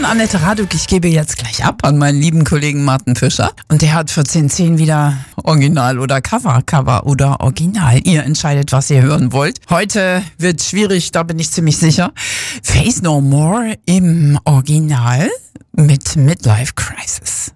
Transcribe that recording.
Annette Raduck. Ich gebe jetzt gleich ab an meinen lieben Kollegen Martin Fischer. Und der hat für 10.10 wieder Original oder Cover, Cover oder Original. Ihr entscheidet, was ihr hören wollt. Heute wird schwierig, da bin ich ziemlich sicher. Faith No More im Original mit Midlife Crisis.